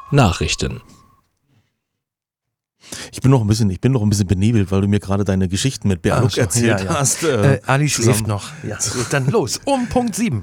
Nachrichten. Ich bin noch ein bisschen benebelt, weil du mir gerade deine Geschichten mit Berluk erzählt hast. Ali schläft noch. Ja, gut, dann los, um Punkt 7.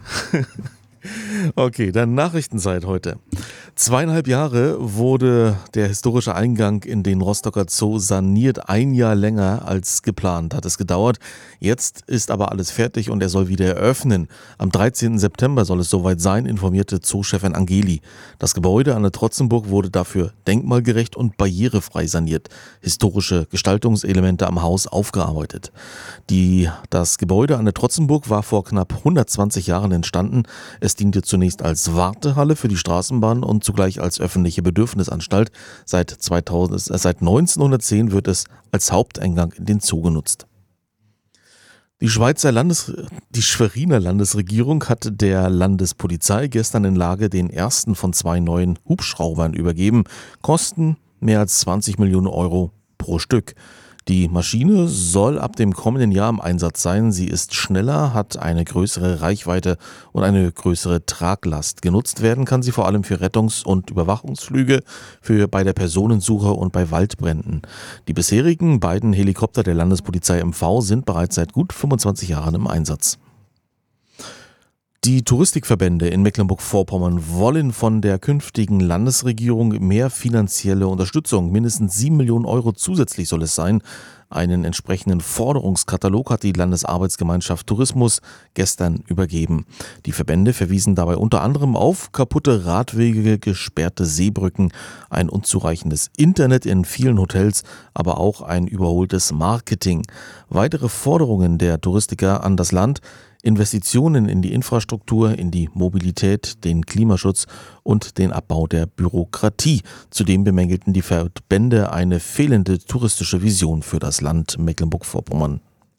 Okay, dann Nachrichtenzeit heute. 2,5 Jahre wurde der historische Eingang in den Rostocker Zoo saniert. 1 Jahr länger als geplant hat es gedauert. Jetzt ist aber alles fertig und er soll wieder eröffnen. Am 13. September soll es soweit sein, informierte Zoochefin Angeli. Das Gebäude an der Trotzenburg wurde dafür denkmalgerecht und barrierefrei saniert. Historische Gestaltungselemente am Haus aufgearbeitet. Das Gebäude an der Trotzenburg war vor knapp 120 Jahren entstanden. Es diente zunächst als Wartehalle für die Straßenbahn und zugleich als öffentliche Bedürfnisanstalt. Seit 1910 wird es als Haupteingang in den Zoo genutzt. Die Schweriner Landesregierung hat der Landespolizei gestern in Lage den ersten von 2 neuen Hubschraubern übergeben. Kosten mehr als 20 Millionen Euro pro Stück. Die Maschine soll ab dem kommenden Jahr im Einsatz sein. Sie ist schneller, hat eine größere Reichweite und eine größere Traglast. Genutzt werden kann sie vor allem für Rettungs- und Überwachungsflüge, bei der Personensuche und bei Waldbränden. Die bisherigen beiden Helikopter der Landespolizei MV sind bereits seit gut 25 Jahren im Einsatz. Die Touristikverbände in Mecklenburg-Vorpommern wollen von der künftigen Landesregierung mehr finanzielle Unterstützung. Mindestens 7 Millionen Euro zusätzlich soll es sein. Einen entsprechenden Forderungskatalog hat die Landesarbeitsgemeinschaft Tourismus gestern übergeben. Die Verbände verwiesen dabei unter anderem auf kaputte Radwege, gesperrte Seebrücken, ein unzureichendes Internet in vielen Hotels, aber auch ein überholtes Marketing. Weitere Forderungen der Touristiker an das Land: Investitionen in die Infrastruktur, in die Mobilität, den Klimaschutz und den Abbau der Bürokratie. Zudem bemängelten die Verbände eine fehlende touristische Vision für das Land Mecklenburg-Vorpommern.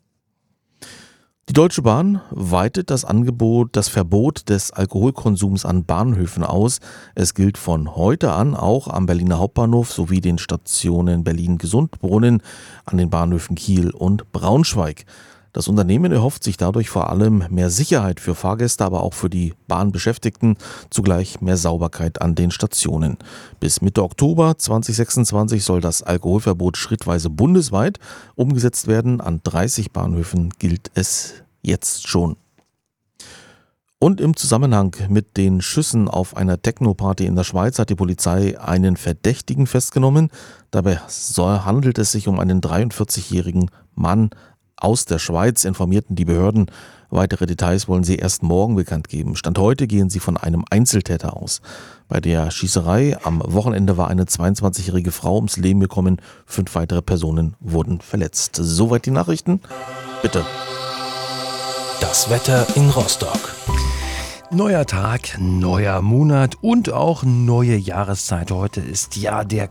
Die Deutsche Bahn weitet das Verbot des Alkoholkonsums an Bahnhöfen aus. Es gilt von heute an auch am Berliner Hauptbahnhof sowie den Stationen Berlin-Gesundbrunnen, an den Bahnhöfen Kiel und Braunschweig. Das Unternehmen erhofft sich dadurch vor allem mehr Sicherheit für Fahrgäste, aber auch für die Bahnbeschäftigten, zugleich mehr Sauberkeit an den Stationen. Bis Mitte Oktober 2026 soll das Alkoholverbot schrittweise bundesweit umgesetzt werden. An 30 Bahnhöfen gilt es jetzt schon. Und im Zusammenhang mit den Schüssen auf einer Techno-Party in der Schweiz hat die Polizei einen Verdächtigen festgenommen. Dabei handelt es sich um einen 43-jährigen Mann aus der Schweiz, informierten die Behörden. Weitere Details wollen sie erst morgen bekannt geben. Stand heute gehen sie von einem Einzeltäter aus. Bei der Schießerei am Wochenende war eine 22-jährige Frau ums Leben gekommen. 5 weitere Personen wurden verletzt. Soweit die Nachrichten. Bitte. Das Wetter in Rostock. Neuer Tag, neuer Monat und auch neue Jahreszeit. Heute ist ja der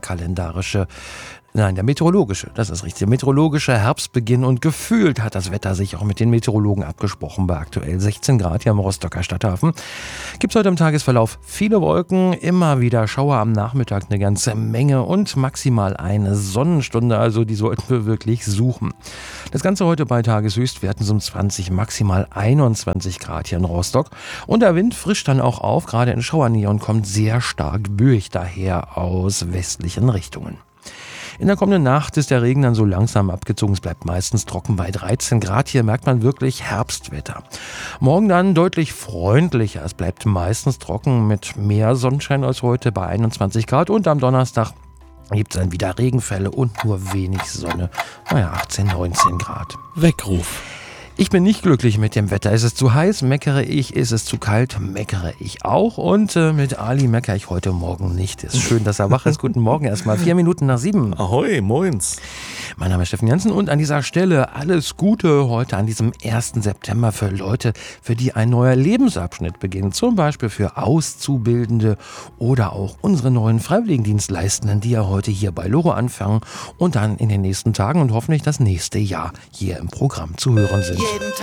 meteorologische, das ist richtig, der meteorologische Herbstbeginn und gefühlt hat das Wetter sich auch mit den Meteorologen abgesprochen. Bei aktuell 16 Grad hier am Rostocker Stadthafen gibt es heute im Tagesverlauf viele Wolken, immer wieder Schauer am Nachmittag, eine ganze Menge und maximal eine Sonnenstunde, also die sollten wir wirklich suchen. Das Ganze heute bei Tageshöchstwerten um 20, maximal 21 Grad hier in Rostock und der Wind frischt dann auch auf, gerade in Schauernähe und kommt sehr stark böig daher aus westlichen Richtungen. In der kommenden Nacht ist der Regen dann so langsam abgezogen. Es bleibt meistens trocken bei 13 Grad. Hier merkt man wirklich Herbstwetter. Morgen dann deutlich freundlicher. Es bleibt meistens trocken mit mehr Sonnenschein als heute bei 21 Grad. Und am Donnerstag gibt es dann wieder Regenfälle und nur wenig Sonne. 18, 19 Grad. Weckruf. Ich bin nicht glücklich mit dem Wetter. Ist es zu heiß, meckere ich. Ist es zu kalt, meckere ich auch. Und mit Ali meckere ich heute Morgen nicht. Ist schön, dass er wach ist. Guten Morgen erstmal. 4 Minuten nach 7. Ahoi, moins. Mein Name ist Steffen Jansen und an dieser Stelle alles Gute heute an diesem 1. September für Leute, für die ein neuer Lebensabschnitt beginnt. Zum Beispiel für Auszubildende oder auch unsere neuen Freiwilligendienstleistenden, die ja heute hier bei Loro anfangen und dann in den nächsten Tagen und hoffentlich das nächste Jahr hier im Programm zu hören sind. Jeden Tag